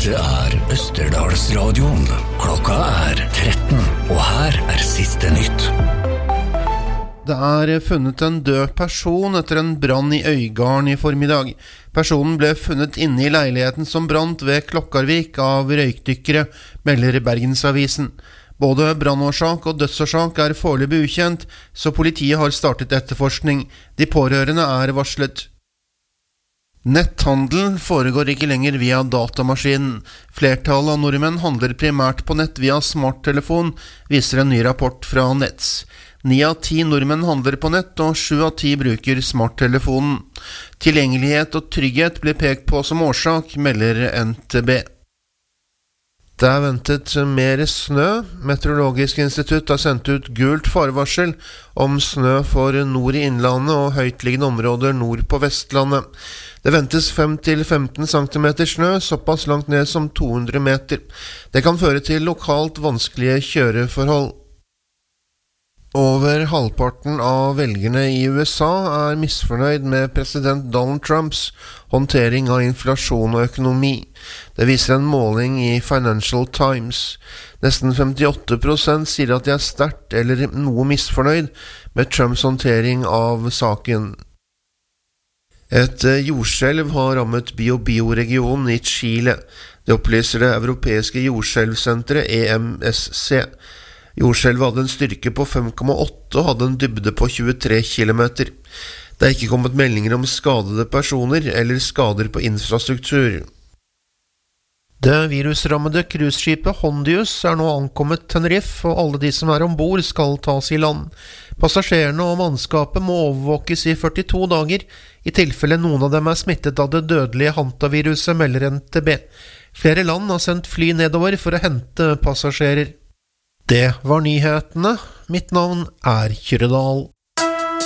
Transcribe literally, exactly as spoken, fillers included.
Dette er Østerdalsradioen. Klokka er tretten, og her er siste nytt. Det er funnet en død person etter en brann i Øygarden i formiddag. Personen ble funnet inne i leiligheten som brant ved Klokkarvik av røykdykkere, melder Bergensavisen. Både brannårsak og dødsårsak er foreløpig ukjent, så politiet har startet etterforskning. De pårørende er varslet. Netthandel foregår ikke lenger via datamaskinen. Flertallet av nordmenn handler primært på nett via smarttelefon, viser en ny rapport fra Nets. Ni av ti nordmenn handler på nett, og sju av ti bruker smarttelefonen. Tilgjengelighet og trygghet blir pekt på som årsak, melder N T B. Det er ventet mer snø. Meteorologisk institutt har sendt ut gult farevarsel om snø for nord i innlandet og høytliggende områder nord på Vestlandet. Det ventes fem til femten centimeter snø, såpass langt ned som to hundre meter. Det kan føre til lokalt vanskelige kjøreforhold. Over halvparten av velgerne i U S A er misfornøyd med president Donald Trumps håndtering av inflasjon og økonomi. Det viser en måling i Financial Times. Nesten femtiåtte prosent sier at de er sterkt eller noe misfornøyd med Trumps håndtering av saken. Et jordskjelv har rammet Biobío-regionen i Chile. Det opplyser det europeiske jordskjelvsenteret E M S C. Jordskjelvet hadde en styrke på fem komma åtte og hadde en dybde på tjuetre kilometer. Det er ikke kommet meldinger om skadede personer eller skader på infrastruktur. Det virusrammede cruiseskipet Hondius er nå ankommet Tenerife, og alle de som er ombord skal tas i land. Passasjerene og mannskapet må overvåkes i førtito dager, i tilfelle noen av dem er smittet av det dødelige hantaviruset, melder N T B. Flere land har sendt fly nedover for å hente passasjerer. Det var nyhetene. Mitt navn er Kyrre Dahl.